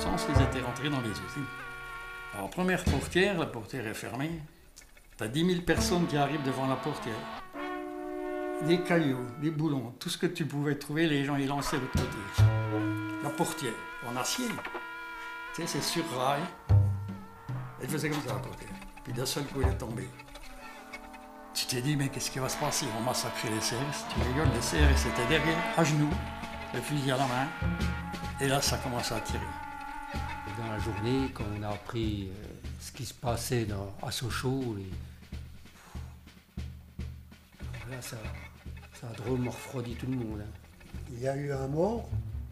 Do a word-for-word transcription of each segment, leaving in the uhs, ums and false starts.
sens qu'ils étaient rentrés dans les usines. Alors, première portière, la portière est fermée. Tu as dix mille personnes qui arrivent devant la portière. Des cailloux, des boulons, tout ce que tu pouvais trouver, les gens y lançaient de l'autre côté. La portière, en acier. Tu sais, c'est sur rail. Elle faisait comme ça, la portière. Puis d'un seul coup, elle est tombée. Tu t'es dit, mais qu'est-ce qui va se passer? Ils vont massacrer les C R S. Tu rigoles, les C R S étaient derrière, à genoux, le fusil à la main. Et là, ça commence à tirer. Et dans la journée, quand on a appris euh, ce qui se passait dans, à Sochaux, les... là, ça, ça a drôlement refroidi tout le monde. Hein. Il y a eu un mort,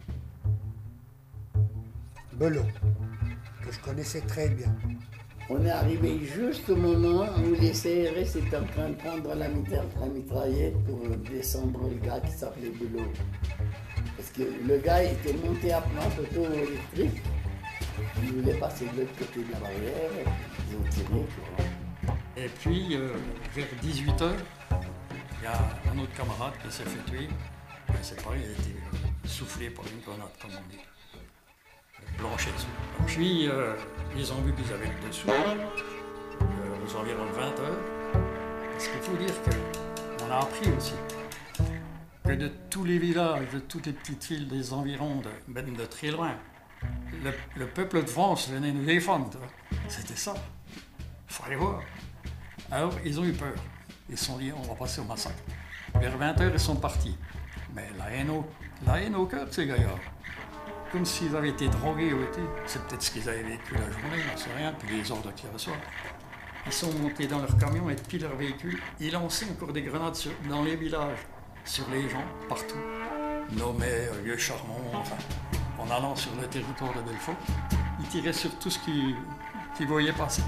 Belot, que je connaissais très bien. On est arrivé juste au moment où les C R S étaient en train de prendre la, mitra la mitraillette pour descendre le gars qui s'appelait Belot. Parce que le gars était monté à plan auto électrique. Il voulait passer de l'autre côté de la barrière. Ils ont tiré. Quoi. Et puis, euh, vers dix-huit heures, il y a un autre camarade qui s'est fait tuer. Ben, c'est pareil, il a été soufflé par une grenade, comme on dit. Blanchet dessus. Puis, euh, ils ont vu qu'ils avaient le dessous, euh, aux environs de vingt heures. Parce qu'il faut dire qu'on a appris aussi que de tous les villages, de toutes les petites villes des environs, de, même de très loin, le, le peuple de France venait nous défendre. C'était ça. Il fallait voir. Alors, ils ont eu peur. Ils se sont dit, on va passer au massacre. Vers vingt heures, ils sont partis. Mais la haine au, la haine au cœur de ces gaillards. Comme s'ils avaient été drogués ou été. C'est peut-être ce qu'ils avaient vécu la journée, on ne sait rien, puis les ordres qu'ils reçoivent. Ils sont montés dans leur camion et depuis leur véhicule, ils lançaient encore des grenades sur, dans les villages, sur les gens, partout. Nommé, Lieu Charmont, enfin, en allant sur le territoire de Belfort, ils tiraient sur tout ce qu'ils qu'ils voyaient passer.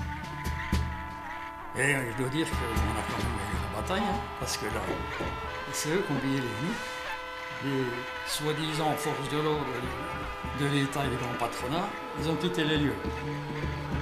Et je dois dire qu'on a quand même gagné la bataille, hein, parce que là, c'est eux qui ont payé les genoux. Les soi-disant forces de l'ordre de l'État et des grands patronats, ils ont quitté les lieux.